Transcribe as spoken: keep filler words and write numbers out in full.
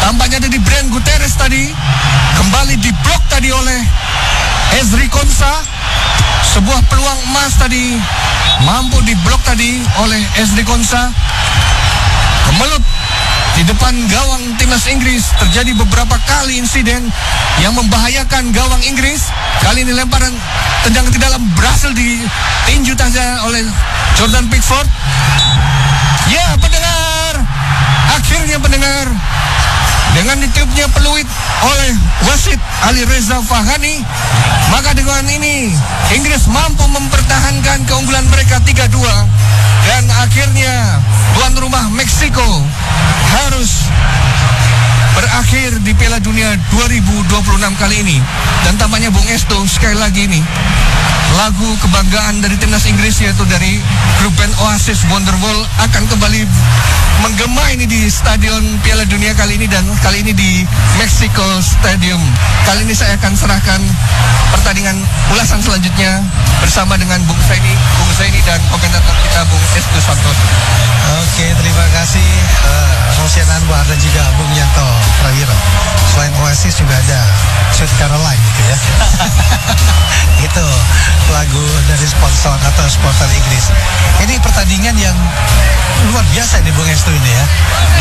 Tampaknya dari Brian Gutierrez tadi. Kembali diblok tadi oleh Ezri Konsa. Sebuah peluang emas tadi. Mampu diblok tadi oleh Ezri Konsa. Kemelut di depan gawang timnas Inggris. Terjadi beberapa kali insiden yang membahayakan gawang Inggris. Kali ini lemparan tendangan ke dalam berhasil ditinju saja oleh Jordan Pickford. Ya, pendengar, akhirnya pendengar, dengan ditiupnya peluit oleh wasit Ali Reza Fahani, maka dengan ini Inggris mampu mempertahankan keunggulan mereka tiga dua. Dan akhirnya tuan rumah Meksiko harus berakhir di Piala Dunia dua ribu dua puluh enam kali ini. Dan tampaknya Bung Esto sekali lagi ini lagu kebanggaan dari timnas Inggris, yaitu dari grup band Oasis Wonderwall, akan kembali menggema ini di Stadion Piala Dunia kali ini, dan kali ini di Mexico Stadium. Kali ini saya akan serahkan pertandingan ulasan selanjutnya bersama dengan Bung Zaini, Bung Zaini dan komentator kita Bung Esto Santoso. Oke, terima kasih uh, Rosianan Buar dan juga Bung Yanto Prawiro. Selain Oasis juga ada Sweet Caroline gitu ya. Itu lagu dari sponsor atau supporter Inggris. Ini pertandingan yang luar biasa nih Bung Esto ini ya.